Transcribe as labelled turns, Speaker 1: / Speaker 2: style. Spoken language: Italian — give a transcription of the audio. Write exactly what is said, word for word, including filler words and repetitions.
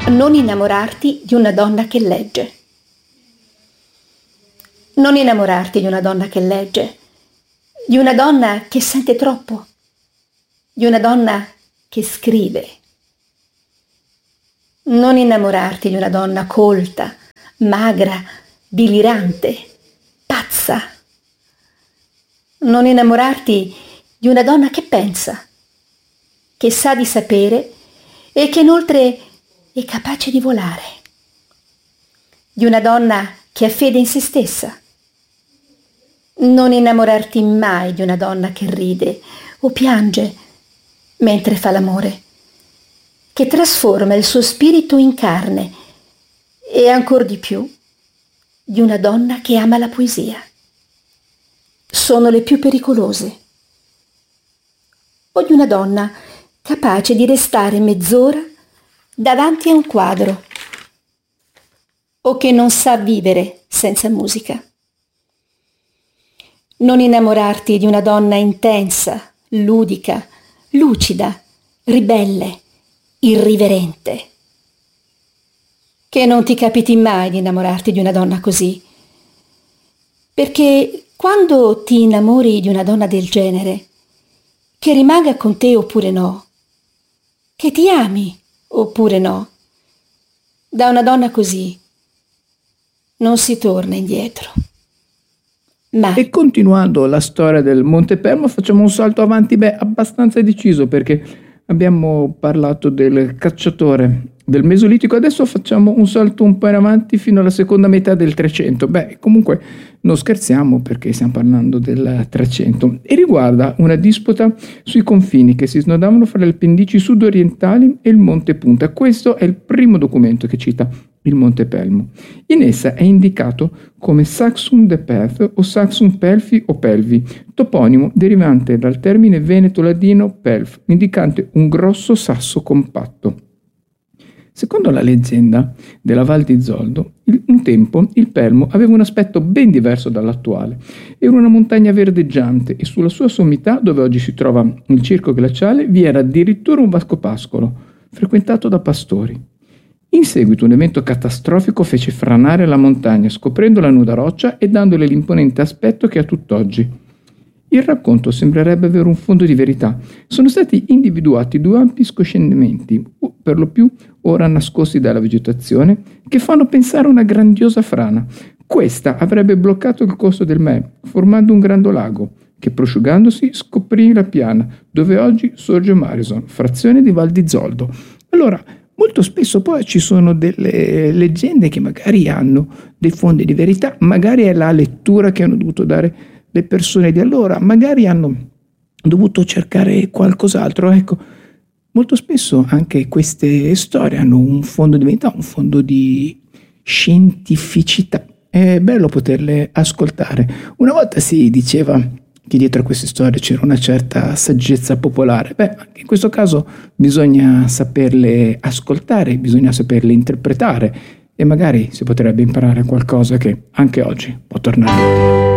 Speaker 1: Non innamorarti di una donna che legge. Non innamorarti di una donna che legge, di una donna che sente troppo, di una donna che scrive. Non innamorarti di una donna colta, magra, delirante, pazza. Non innamorarti di una donna che pensa, che sa di sapere e che inoltre è capace di volare. Di una donna che ha fede in se stessa. Non innamorarti mai di una donna che ride o piange mentre fa l'amore, che trasforma il suo spirito in carne, e ancor di più di una donna che ama la poesia. Sono le più pericolose. O di una donna capace di restare mezz'ora davanti a un quadro, o che non sa vivere senza musica. Non innamorarti di una donna intensa, ludica, lucida, ribelle, irriverente. Che non ti capiti mai di innamorarti di una donna così, perché quando ti innamori di una donna del genere, che rimanga con te oppure no, che ti ami oppure no, da una donna così non si torna indietro. Ma...
Speaker 2: E continuando la storia del Monte Pelmo, facciamo un salto avanti, beh, abbastanza deciso, perché abbiamo parlato del cacciatore del Mesolitico, adesso facciamo un salto un po' in avanti fino alla seconda metà del trecento. Beh, comunque non scherziamo, perché stiamo parlando del trecento, e riguarda una disputa sui confini che si snodavano fra le pendici sudorientali e il Monte Punta. Questo è il primo documento che cita il Monte Pelmo. In essa è indicato come Saxum de Pelf o Saxum Pelfi o Pelvi, toponimo derivante dal termine veneto-ladino pelf, indicante un grosso sasso compatto. Secondo la leggenda della Val di Zoldo, il, un tempo il Pelmo aveva un aspetto ben diverso dall'attuale. Era una montagna verdeggiante e sulla sua sommità, dove oggi si trova il circo glaciale, vi era addirittura un vascopascolo, frequentato da pastori. In seguito un evento catastrofico fece franare la montagna, scoprendo la nuda roccia e dandole l'imponente aspetto che ha tutt'oggi. Il racconto sembrerebbe avere un fondo di verità. Sono stati individuati due ampi scoscendimenti, per lo più ora nascosti dalla vegetazione, che fanno pensare a una grandiosa frana. Questa avrebbe bloccato il corso del Mè, formando un grande lago, che prosciugandosi scoprì la piana, dove oggi sorge Marison, frazione di Val di Zoldo. Allora, molto spesso poi ci sono delle leggende che magari hanno dei fondi di verità, magari è la lettura che hanno dovuto dare le persone di allora, magari hanno dovuto cercare qualcos'altro. Ecco, molto spesso anche queste storie hanno un fondo di verità, un fondo di scientificità. È bello poterle ascoltare. Una volta si diceva che dietro a queste storie c'era una certa saggezza popolare. Beh, anche in questo caso bisogna saperle ascoltare, bisogna saperle interpretare, e magari si potrebbe imparare qualcosa che anche oggi può tornare utile.